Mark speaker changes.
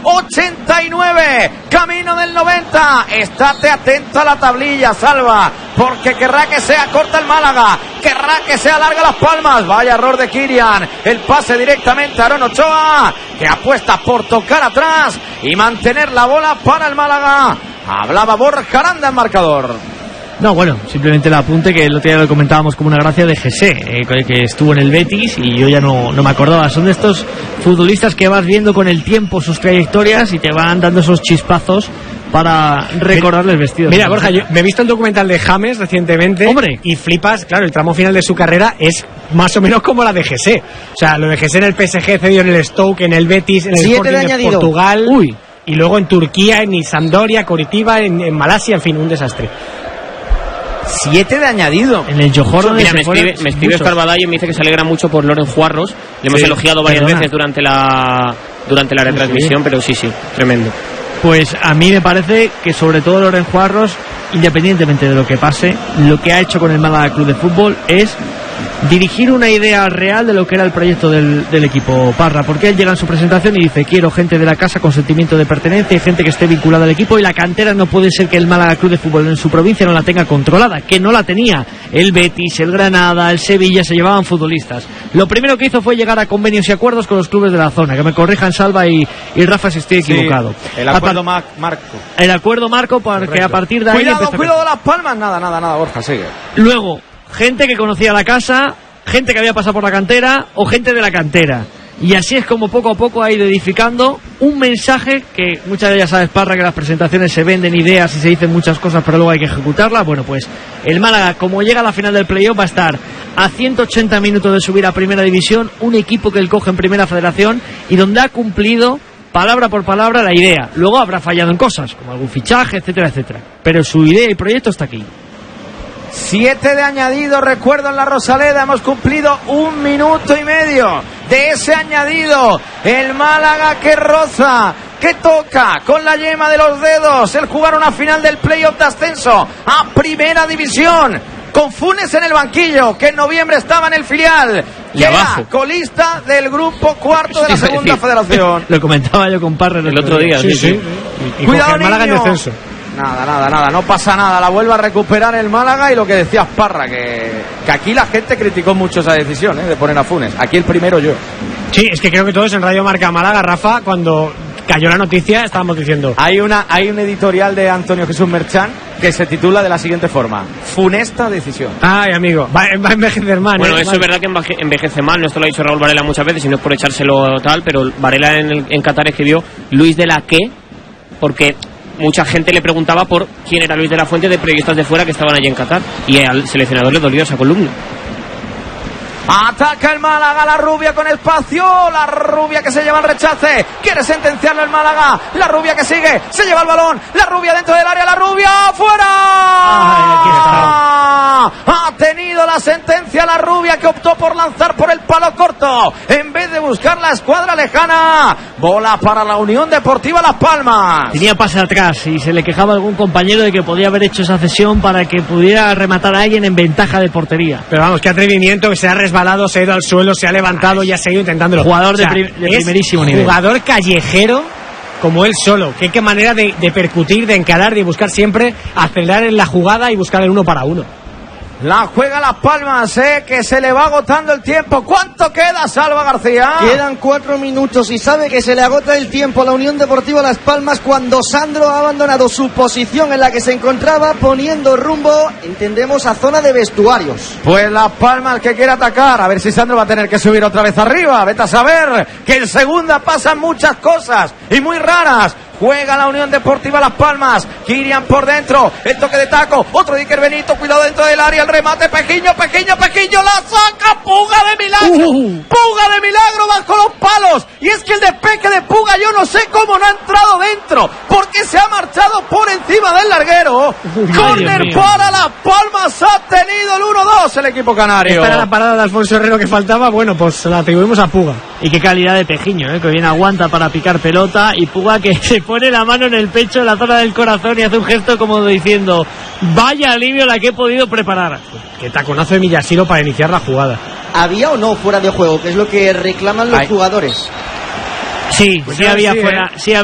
Speaker 1: 89, camino del 90. Estate atento a la tablilla, Salva, porque querrá que sea corta el Málaga, querrá que sea larga Las Palmas. Vaya error de Kirian, el pase directamente a Aaron Ochoa, que apuesta por tocar atrás y mantener la bola para el Málaga. Hablaba Borja Aranda en marcador.
Speaker 2: No, bueno, simplemente el apunte que el otro día lo comentábamos como una gracia de Jesse, que estuvo en el Betis y yo ya no me acordaba. Son de estos futbolistas que vas viendo con el tiempo sus trayectorias y te van dando esos chispazos para recordarles vestidos.
Speaker 3: Mira, Borja, yo me he visto el documental de James recientemente.
Speaker 2: ¡Hombre!
Speaker 3: Y flipas, claro, el tramo final de su carrera es más o menos como la de Jesse. O sea, lo de Jesse en el PSG, cedido en el Stoke, en el Betis, en el Sporting de Portugal.
Speaker 2: Uy.
Speaker 3: Y luego en Turquía, en Sampdoria, Coritiba, en Malasia, en fin, un desastre.
Speaker 1: 7 de añadido.
Speaker 2: En el Johor.
Speaker 4: Mira, me escribe Oscar Badallo y me dice que se alegra mucho por Loren Juarros. Le hemos elogiado varias veces durante la retransmisión, pero sí, tremendo.
Speaker 2: Pues a mí me parece que sobre todo Loren Juarros, independientemente de lo que pase, lo que ha hecho con el Málaga Club de Fútbol es dirigir una idea real de lo que era el proyecto del equipo Parra, porque él llega en su presentación y dice: quiero gente de la casa con sentimiento de pertenencia y gente que esté vinculada al equipo, y la cantera no puede ser que el Málaga Club de Fútbol en su provincia no la tenga controlada, que no la tenía. El Betis, el Granada, el Sevilla se llevaban futbolistas. Lo primero que hizo fue llegar a convenios y acuerdos con los clubes de la zona, que me corrijan Salva y Rafa si estoy equivocado.
Speaker 1: El acuerdo marco.
Speaker 2: El acuerdo marco, porque a partir de ahí
Speaker 1: cuidado Las Palmas. Nada, Borja, sigue.
Speaker 2: Luego, gente que conocía la casa, gente que había pasado por la cantera o gente de la cantera. Y así es como poco a poco ha ido edificando un mensaje que muchas veces, ya sabes, Parra, que las presentaciones se venden ideas y se dicen muchas cosas, pero luego hay que ejecutarlas. Bueno, pues el Málaga, como llega a la final del playoff, va a estar a 180 minutos de subir a Primera División, un equipo que él coge en Primera Federación y donde ha cumplido palabra por palabra la idea. Luego habrá fallado en cosas, como algún fichaje, etcétera, etcétera. Pero su idea y proyecto está aquí.
Speaker 1: 7 de añadido, recuerdo, en la Rosaleda. Hemos cumplido 1 minuto y medio de ese añadido. El Málaga que roza, que toca con la yema de los dedos el jugar una final del playoff de ascenso a Primera División, con Funes en el banquillo, que en noviembre estaba en el filial y abajo, colista del grupo cuarto de la segunda federación.
Speaker 2: Lo comentaba yo con Parra
Speaker 4: el otro día.
Speaker 3: Sí. Y
Speaker 1: cuidado,
Speaker 3: el Málaga en descenso.
Speaker 1: Nada, no pasa nada, la vuelve a recuperar el Málaga. Y lo que decías, Parra, que aquí la gente criticó mucho esa decisión, de poner a Funes. Aquí el primero yo.
Speaker 3: Sí, es que creo que todos en Radio Marca Málaga, Rafa, cuando cayó la noticia estábamos diciendo...
Speaker 1: Hay un editorial de Antonio Jesús Merchán que se titula de la siguiente forma: funesta decisión.
Speaker 3: Ay, amigo, va a envejecer mal.
Speaker 4: Bueno, eso es verdad que envejece mal. No, esto lo ha dicho Raúl Varela muchas veces y no es por echárselo tal, pero Varela en Qatar escribió Luis de la ¿qué? Porque mucha gente le preguntaba por quién era Luis de la Fuente, de periodistas de fuera que estaban allí en Qatar, y al seleccionador le dolió esa columna.
Speaker 1: Ataca el Málaga, la Rubia con espacio, la Rubia que se lleva el rechace, quiere sentenciarlo el Málaga, la Rubia que sigue, se lleva el balón, la Rubia dentro del área, la Rubia fuera. Ha tenido la sentencia la Rubia, que optó por lanzar por el palo corto en vez de buscar la escuadra lejana. Bola para la Unión Deportiva Las Palmas.
Speaker 2: Tenía pase atrás y se le quejaba algún compañero de que podía haber hecho esa cesión para que pudiera rematar a alguien en ventaja de portería.
Speaker 3: Pero vamos, qué atrevimiento, que se ha resbalado, se ha ido al suelo, se ha levantado y ha seguido intentándolo.
Speaker 2: Jugador de primerísimo nivel.
Speaker 3: Jugador callejero como él solo. Qué manera de percutir, de encarar, de buscar siempre acelerar en la jugada y buscar el 1 para 1.
Speaker 1: La juega Las Palmas, que se le va agotando el tiempo. ¿Cuánto queda, Salva García?
Speaker 5: Quedan 4 minutos y sabe que se le agota el tiempo a la Unión Deportiva Las Palmas cuando Sandro ha abandonado su posición en la que se encontraba, poniendo rumbo, entendemos, a zona de vestuarios.
Speaker 1: Pues Las Palmas que quiere atacar, a ver si Sandro va a tener que subir otra vez arriba. Vete a saber que en segunda pasan muchas cosas y muy raras. Juega la Unión Deportiva Las Palmas, Kirian por dentro, el toque de taco, otro Dicker Benito, cuidado dentro del área, el remate, Pejiño, la saca Puga de milagro, Puga de milagro bajo los palos, y es que el despeje de Puga yo no sé cómo no ha entrado dentro, porque se ha marchado por encima del larguero. Córner para Las Palmas, ha tenido el 1-2 el equipo canario.
Speaker 3: Esta era la parada de Alfonso Herrero que faltaba, bueno, pues la atribuimos a Puga.
Speaker 2: Y qué calidad de Pejiño, que bien aguanta para picar pelota, y Puga que se pone la mano en el pecho, en la zona del corazón, y hace un gesto como diciendo: vaya alivio la que he podido preparar.
Speaker 3: Qué taconazo de Millasiro para iniciar la jugada.
Speaker 5: ¿Había o no fuera de juego? Que es lo que reclaman los jugadores.
Speaker 2: Sí, pues sí había fuera. Sí